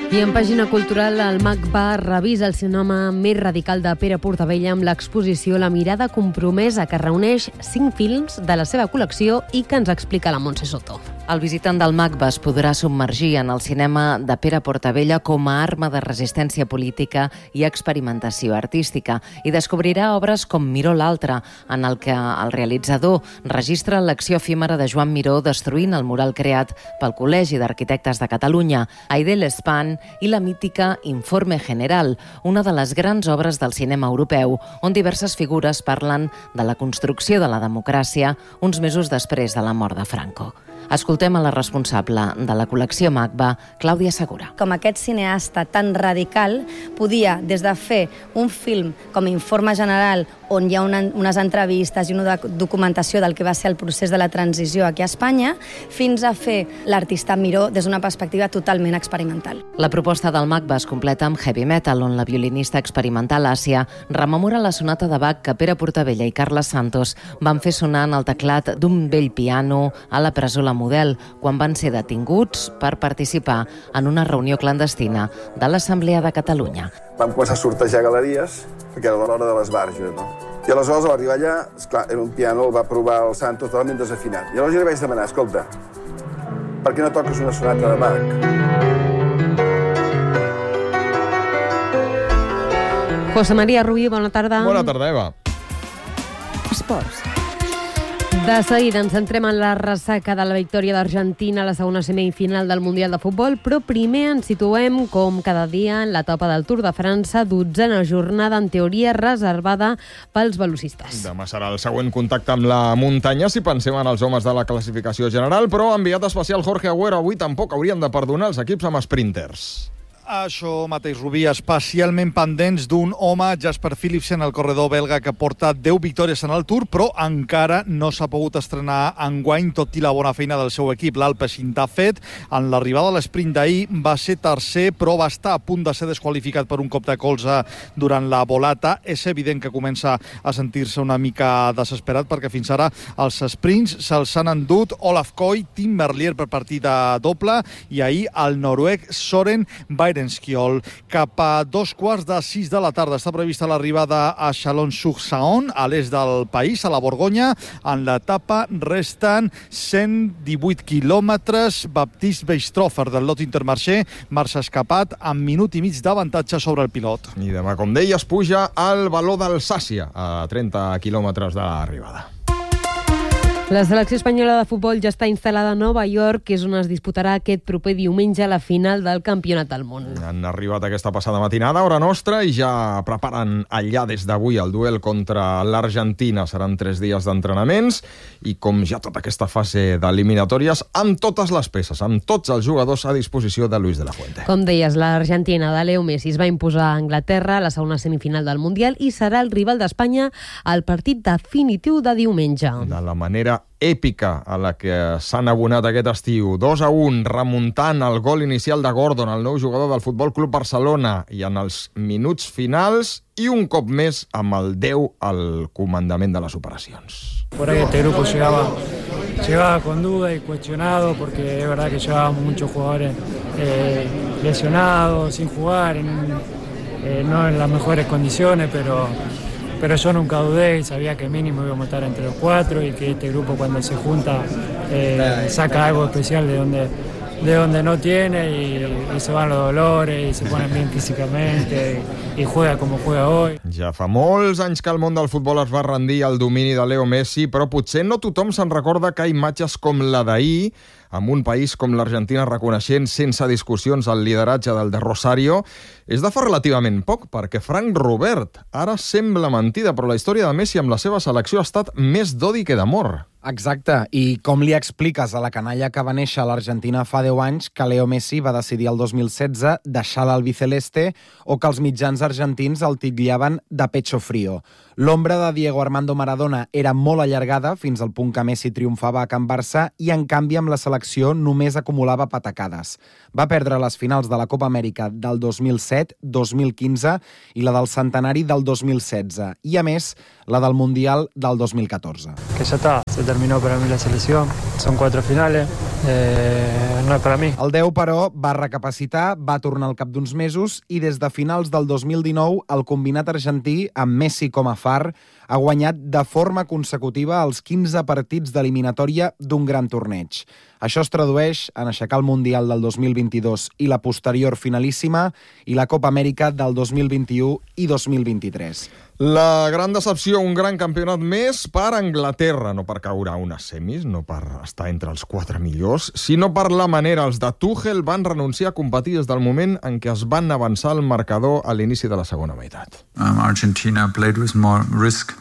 I en pàgina cultural, el MACBA revisa el cinema més radical de Pere Portabella amb l'exposició La mirada compromesa, que reuneix 5 films de la seva col·lecció i que ens explica la Montse Soto. El visitant del MACBA es podrà submergir en el cinema de Pere Portabella com a arma de resistència política i experimentació artística i descobrirà obres com Miró l'altre, en el que el realitzador registra l'acció efímera de Joan Miró destruint el mural creat pel Col·legi d'Arquitectes de Catalunya, Aide l'Espan i la mítica Informe General, una de les grans obres del cinema europeu, on diverses figures parlen de la construcció de la democràcia uns mesos després de la mort de Franco. Escoltem a la responsable de la col·lecció MACBA, Clàudia Segura. Com aquest cineasta tan radical podia, des de fer un film com Informe General, on hi ha unes entrevistes i una documentació del que va ser el procés de la transició aquí a Espanya, fins a fer l'artista Miró des d'una perspectiva totalment experimental. La proposta del MACBA es completa amb Heavy Metal, on la violinista experimental Àsia rememora la sonata de Bach que Pere Portabella i Carles Santos van fer sonar en el teclat d'un vell piano a la presó La Model, quan van ser detinguts per participar en una reunió clandestina de l'Assemblea de Catalunya. Vam començar a sortejar galeries, perquè era l'hora de l'esbarjo, no? I aleshores, a l'arribar allà, esclar, era un piano, el va provar el Santos totalment desafinat. I aleshores li vaig demanar, escolta, per què no toques una sonata de Bach? José María Rubí, bona tarda. Bona tarda, Eva. Esports. De seguida ens centrem en la ressaca de la victòria d'Argentina a la segona semifinal del Mundial de Futbol, però primer ens situem, com cada dia, en l'etapa del Tour de França, 12a jornada, en teoria reservada pels velocistes. Demà serà el següent contacte amb la muntanya, si pensem en els homes de la classificació general, però enviat especial Jorge Agüero, avui tampoc haurien de perdonar els equips amb sprinters. Això mateix, Rubí, especialment pendents d'un home, Jasper Philipsen, el corredor belga que porta 10 victòries en el Tour, però encara no s'ha pogut estrenar enguany, tot i la bona feina del seu equip. L'Alpecin t'ha fet, en l'arribada a l'esprint d'ahir va ser tercer, però va estar a punt de ser desqualificat per un cop de colze durant la volata. És evident que comença a sentir-se una mica desesperat, perquè fins ara els sprints se'ls han endut Olaf Koy, Tim Merlier per partida doble, i ahir el noruec Søren Weidenskjold. Cap a 5:15 de la tarda està prevista l'arribada a Chalon-sur-Saône, a l'est del país, a la Borgonya. En l'etapa resten 118 quilòmetres. Baptiste Weistrofer del Lot Intermarché marxa escapat amb minut i mig d'avantatge sobre el pilot. I demà, com deies, puja al Való d'Alsàcia, a 30 quilòmetres de l'arribada. La selecció espanyola de futbol ja està instal·lada a Nova York, que és on es disputarà aquest proper diumenge la final del Campionat del Món. Han arribat aquesta passada matinada, hora nostra, i ja preparen allà des d'avui el duel contra l'Argentina. Seran 3 dies d'entrenaments i, com ja tota aquesta fase d'eliminatòries, amb totes les peces, amb tots els jugadors a disposició de Luis de la Fuente. Com deies, l'Argentina de Leo Messi es va imposar a Anglaterra a la segona semifinal del Mundial i serà el rival d'Espanya al partit definitiu de diumenge. De la manera èpica a la que s'han abonat aquest estiu, 2-1, remuntant el gol inicial de Gordon, el nou jugador del Futbol Club Barcelona, i en els minuts finals, i un cop més amb el 10 al comandament de les operacions. Por ahí este grupo llegaba con duda y cuestionado, porque es verdad que llevábamos muchos jugadores lesionados, sin jugar, no en las mejores condiciones, pero yo nunca dudé y sabía que mínimo íbamos a estar entre los 4 y que este grupo, cuando se junta, saca algo especial de donde no tiene y se van los dolores y se ponen bien físicamente i juega com juega hoy. Ja fa molts anys que el món del futbol es va rendir al domini de Leo Messi, però potser no tothom se'n recorda que imatges com la d'ahir, amb un país com l'Argentina reconeixent sense discussions el lideratge del de Rosario, és de fa relativament poc, perquè Frank Robert ara sembla mentida, però la història de Messi amb la seva selecció ha estat més d'odi que d'amor. Exacte, i com li expliques a la canalla que va néixer a l'Argentina fa 10 anys que Leo Messi va decidir el 2016 deixar l'albiceleste o que els mitjans argentins el titllaven de pecho frío? L'ombra de Diego Armando Maradona era molt allargada fins al punt que Messi triomfava a Can Barça i, en canvi, amb la selecció només acumulava patacades. Va perdre les finals de la Copa Amèrica del 2007, 2015 i la del centenari del 2016 i, a més, la del Mundial del 2014. Que ya está, se terminó para mí la selección, son 4 finales, no es para mí. El 10, però, va recapacitar, va tornar al cap d'uns mesos i des de finals del 2019 el combinat argentí, amb Messi com a far, ha guanyat de forma consecutiva els 15 partits d'eliminatòria d'un gran torneig. Això es tradueix en aixecar el Mundial del 2022 i la posterior finalíssima i la Copa Amèrica del 2021 i 2023. La gran decepció, un gran campionat més per Anglaterra, no per caure a unes semis, no per estar entre els 4 millors, sinó per la manera. Els de Tuchel van renunciar a competir des del moment en què es van avançar el marcador a l'inici de la segona meitat. Argentina played with more risk.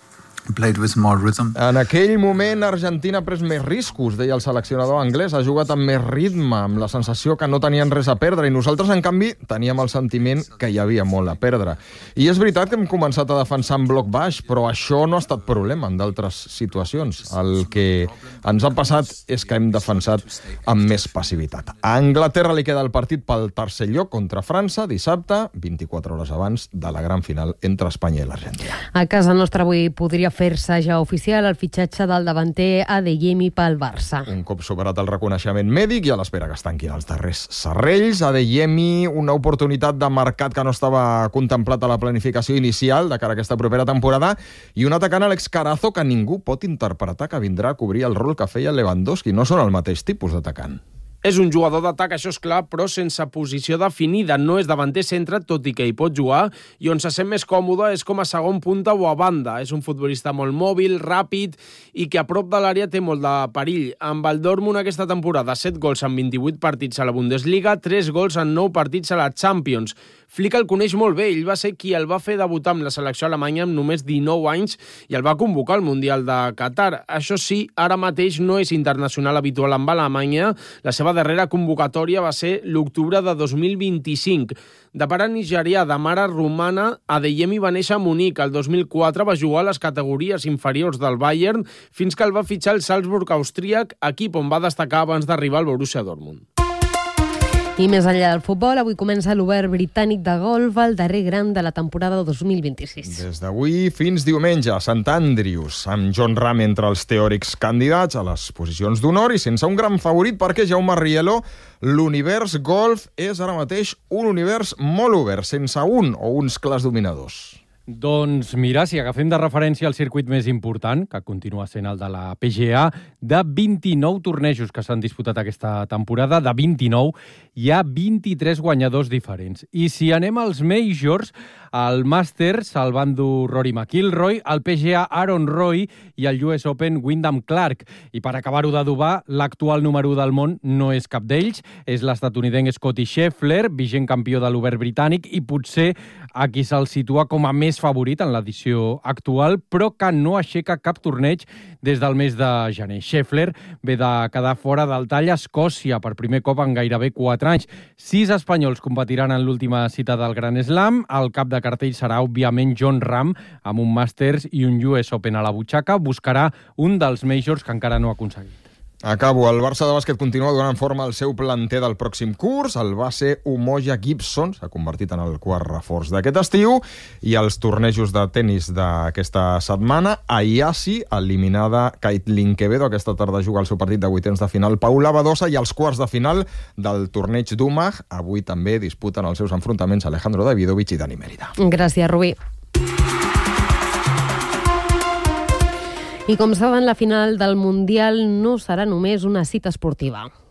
En aquell moment, Argentina ha pres més riscos, deia el seleccionador anglès, ha jugat amb més ritme, amb la sensació que no tenien res a perdre, i nosaltres, en canvi, teníem el sentiment que hi havia molt a perdre. I és veritat que hem començat a defensar en bloc baix, però això no ha estat problema en d'altres situacions. El que ens ha passat és que hem defensat amb més passivitat. A Anglaterra li queda el partit pel tercer lloc contra França, dissabte, 24 hores abans de la gran final entre Espanya i l'Argentina. A casa nostra avui podria fer-se ja oficial el fitxatge del davanter Adeyemi pel Barça. Un cop superat el reconeixement mèdic i a l'espera que es tanquin els darrers serrells, Adeyemi, una oportunitat de mercat que no estava contemplat a la planificació inicial de cara a aquesta propera temporada, i un atacant, Alex Carazo, que ningú pot interpretar que vindrà a cobrir el rol que feia Lewandowski. No són el mateix tipus d'atacant. És un jugador d'atac, això és clar, però sense posició definida. No és davanter centre, tot i que hi pot jugar, i on se sent més còmode és com a segon punta o a banda. És un futbolista molt mòbil, ràpid, i que a prop de l'àrea té molt de perill. Amb el Dortmund aquesta temporada, 7 gols en 28 partits a la Bundesliga, 3 gols en 9 partits a la Champions. Flick el coneix molt bé, ell va ser qui el va fer debutar amb la selecció alemanya amb només 19 anys i el va convocar al Mundial de Qatar. Això sí, ara mateix no és internacional habitual amb Alemanya. La seva darrera convocatòria va ser l'octubre de 2025. De pare nigerià, de mare romana, Adeyemi va néixer a Munic. El 2004 va jugar a les categories inferiors del Bayern fins que el va fitxar el Salzburg austríac, equip on va destacar abans d'arribar al Borussia Dortmund. I més enllà del futbol, avui comença l'Obert Britànic de Golf, el darrer gran de la temporada 2026. Des d'avui fins diumenge a Sant Andrews, amb Jon Rahm entre els teòrics candidats a les posicions d'honor i sense un gran favorit perquè Jaume Rieló, l'univers golf és ara mateix un univers molt obert, sense un o uns clars dominadors. Doncs mira, si agafem de referència el circuit més important, que continua sent el de la PGA, de 29 tornejos que s'han disputat aquesta temporada, de 29, hi ha 23 guanyadors diferents. I si anem als Majors, el Masters el van dur Rory McIlroy, el PGA Aaron Roy i el US Open Wyndham Clark. I per acabar-ho d'adobar, l'actual número 1 del món no és cap d'ells, és l'estatunidenc Scottie Scheffler, vigent campió de l'Obert Britànic i potser a qui se'l situa com a més favorit en l'edició actual, però que no aixeca cap torneig des del mes de gener. Scheffler ve de quedar fora del tall a Escòcia per primer cop en gairebé 4 anys. 6 espanyols competiran en l'última cita del Grand Slam. El cap de cartell serà, òbviament, Jon Rahm, amb un Masters i un US Open a la butxaca. Buscarà un dels Majors que encara no ha aconseguit. Acabo. El Barça de bàsquet continua donant forma al seu planter del pròxim curs. El base Umoja Gibson s'ha convertit en el quart reforç d'aquest estiu. I els tornejos de tennis d'aquesta setmana, Ayasi, eliminada Caitlin Quevedo. Aquesta tarda juga el seu partit de vuitens de final Paula Badosa, i els quarts de final del torneig d'Umag. Avui també disputen els seus enfrontaments Alejandro Davidovich i Dani Mérida. Gràcies, Rubí. I com saben, la final del Mundial no serà només una cita esportiva.